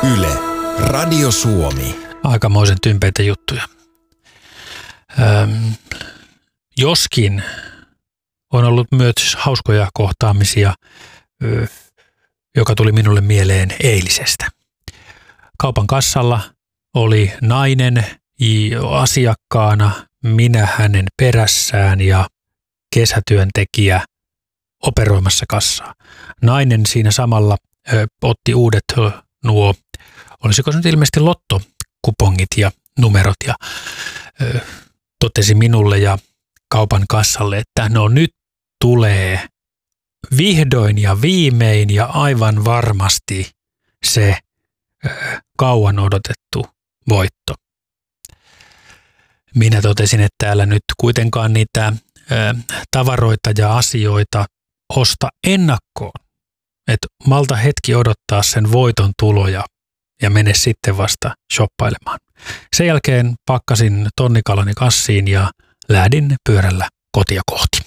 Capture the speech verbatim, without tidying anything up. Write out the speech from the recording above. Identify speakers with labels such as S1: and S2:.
S1: Yle, Radio Suomi.
S2: Aikamoisen tympeitä juttuja. Öm, joskin on ollut myös hauskoja kohtaamisia, ö, joka tuli minulle mieleen eilisestä. Kaupan kassalla oli nainen asiakkaana, minä hänen perässään ja kesätyöntekijä operoimassa kassaa. Nainen siinä samalla ö, otti uudet ö, nuo, olisiko se nyt ilmeisesti lottokupongit ja numerot ja ö, totesi minulle ja kaupan kassalle, että no nyt tulee vihdoin ja viimein ja aivan varmasti se ö, kauan odotettu voitto. Minä totesin, että täällä nyt kuitenkaan niitä ö, tavaroita ja asioita osta ennakkoon. Että malta hetki odottaa sen voiton tuloja ja mene sitten vasta shoppailemaan. Sen jälkeen pakkasin tonnikalani kassiin ja lähdin pyörällä kotia kohti.